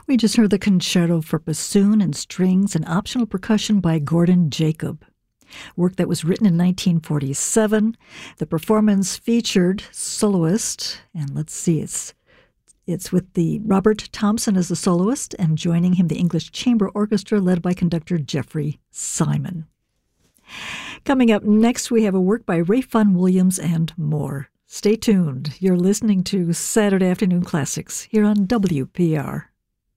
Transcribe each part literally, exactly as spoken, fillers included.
We just heard the concerto for bassoon and strings and optional percussion by Gordon Jacob. Work that was written in nineteen forty-seven. The performance featured soloist, and let's see, it's it's with the Robert Thompson as the soloist, and joining him the English Chamber Orchestra led by conductor Jeffrey Simon. Coming up next, we have a work by Ralph Vaughan Williams and more. Stay tuned. You're listening to Saturday Afternoon Classics here on W P R.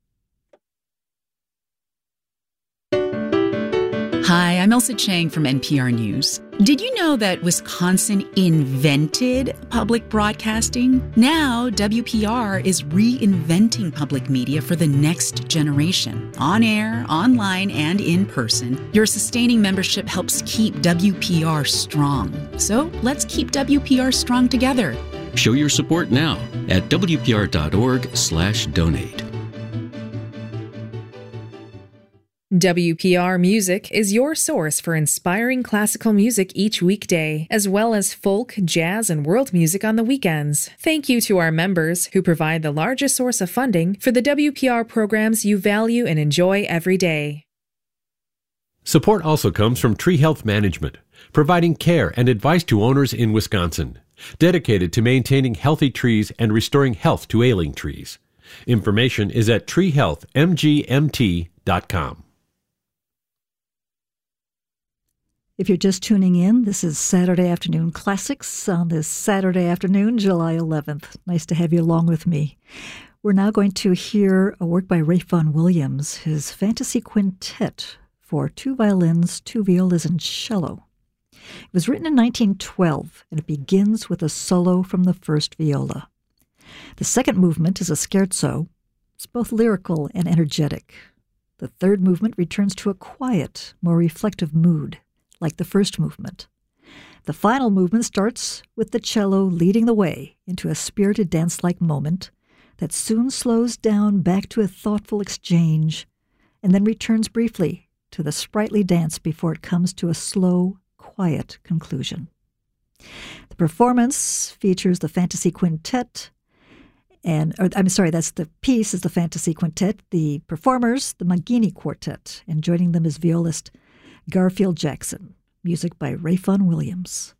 Hi, I'm Elsa Chang from N P R News. Did you know that Wisconsin invented public broadcasting? Now, W P R is reinventing public media for the next generation. On air, online, and in person, your sustaining membership helps keep W P R strong. So let's keep W P R strong together. Show your support now at W P R dot org slash donate. W P R Music is your source for inspiring classical music each weekday, as well as folk, jazz, and world music on the weekends. Thank you to our members who provide the largest source of funding for the W P R programs you value and enjoy every day. Support also comes from Tree Health Management, providing care and advice to owners in Wisconsin, dedicated to maintaining healthy trees and restoring health to ailing trees. Information is at tree health m g m t dot com. If you're just tuning in, this is Saturday Afternoon Classics on this Saturday afternoon, July eleventh. Nice to have you along with me. We're now going to hear a work by Ralph Vaughan Williams, his Fantasy Quintet for two violins, two violas, and cello. It was written in nineteen twelve, and it begins with a solo from the first viola. The second movement is a scherzo. It's both lyrical and energetic. The third movement returns to a quiet, more reflective mood, like the first movement. The final movement starts with the cello leading the way into a spirited dance-like moment that soon slows down back to a thoughtful exchange and then returns briefly to the sprightly dance before it comes to a slow, quiet conclusion. The performance features the Fantasy Quintet, and or, I'm sorry, that's the piece is the Fantasy Quintet, the performers, the Maggini Quartet, and joining them is violist Garfield Jackson. Music by Ralph Vaughan Williams.